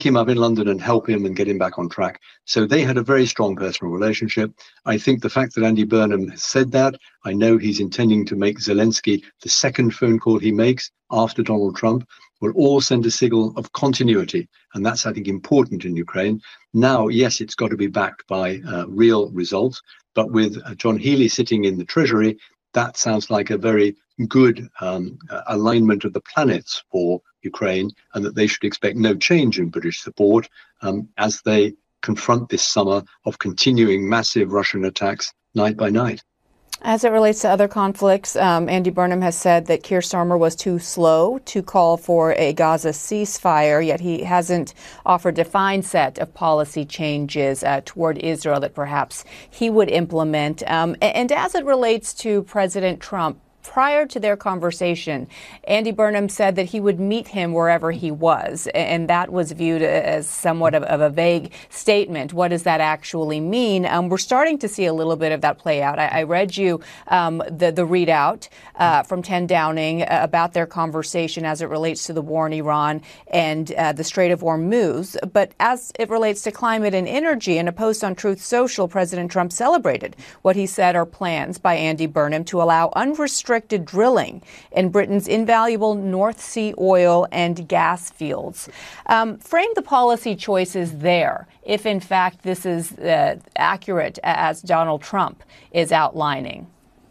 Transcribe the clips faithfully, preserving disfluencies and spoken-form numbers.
him up in London and help him and get him back on track. So they had a very strong personal relationship. I think the fact that Andy Burnham has said that, I know he's intending to make Zelensky the second phone call he makes after Donald Trump, will all send a signal of continuity. And that's, I think, important in Ukraine. Now, yes, it's got to be backed by uh, real results. But with uh, John Healey sitting in the Treasury, that sounds like a very good um, alignment of the planets for Ukraine, and that they should expect no change in British support um, as they confront this summer of continuing massive Russian attacks night by night. As it relates to other conflicts, um, Andy Burnham has said that Keir Starmer was too slow to call for a Gaza ceasefire, yet he hasn't offered a defined set of policy changes uh, toward Israel that perhaps he would implement. Um, and as it relates to President Trump, prior to their conversation, Andy Burnham said that he would meet him wherever he was, and that was viewed as somewhat of, of a vague statement. What does that actually mean? Um, we're starting to see a little bit of that play out. I, I read you um, the, the readout uh, from Ten Downing uh, about their conversation as it relates to the war in Iran and uh, the Strait of Hormuz. But as it relates to climate and energy, in a post on Truth Social, President Trump celebrated what he said are plans by Andy Burnham to allow unrestricted drilling in Britain's invaluable North Sea oil and gas fields. Um, frame the policy choices there, if in fact this is uh, accurate as Donald Trump is outlining.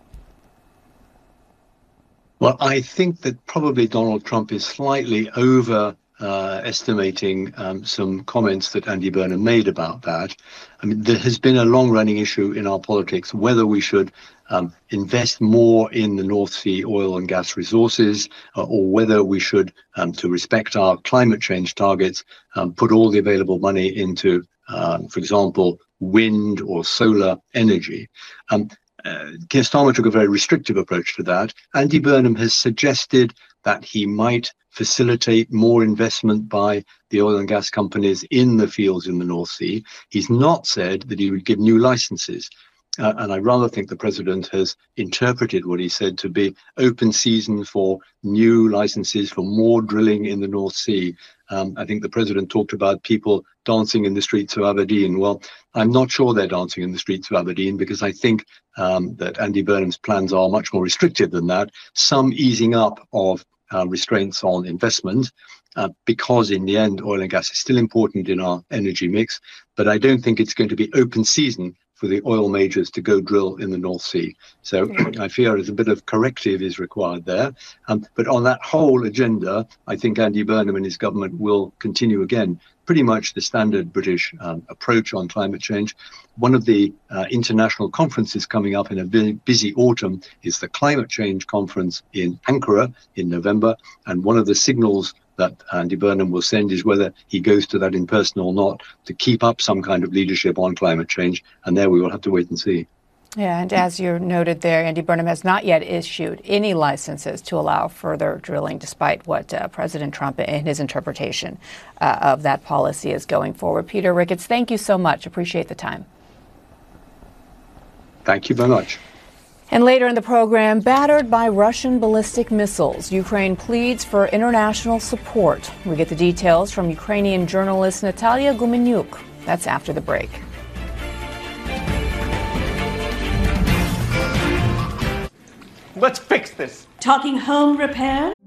Well, I think that probably Donald Trump is slightly over Uh, estimating um, some comments that Andy Burnham made about that. I mean, there has been a long-running issue in our politics whether we should um, invest more in the North Sea oil and gas resources, uh, or whether we should, um, to respect our climate change targets, um, put all the available money into, uh, for example, wind or solar energy. Um, uh, Keir Starmer took a very restrictive approach to that. Andy Burnham has suggested that he might facilitate more investment by the oil and gas companies in the fields in the North Sea. He's not said that he would give new licenses. Uh, and I rather think the president has interpreted what he said to be open season for new licenses for more drilling in the North Sea. Um, I think the president talked about people dancing in the streets of Aberdeen. Well, I'm not sure they're dancing in the streets of Aberdeen, because I think um, that Andy Burnham's plans are much more restrictive than that. Some easing up of Uh, restraints on investment, uh, because in the end, oil and gas is still important in our energy mix. But I don't think it's going to be open season for the oil majors to go drill in the North Sea. So I fear a bit of corrective is required there. Um, but on that whole agenda, I think Andy Burnham and his government will continue again pretty much the standard British um, approach on climate change. One of the uh, international conferences coming up in a bu- busy autumn is the Climate Change Conference in Ankara in November. And one of the signals that Andy Burnham will send is whether he goes to that in person or not, to keep up some kind of leadership on climate change. And there we will have to wait and see. Yeah, and as you noted there, Andy Burnham has not yet issued any licenses to allow further drilling, despite what uh, President Trump and his interpretation uh, of that policy is going forward. Peter Ricketts, thank you so much. Appreciate the time. Thank you very much. And later in the program, battered by Russian ballistic missiles, Ukraine pleads for international support. We get the details from Ukrainian journalist Natalia Gumenyuk. That's after the break. Let's fix this. Talking home repair?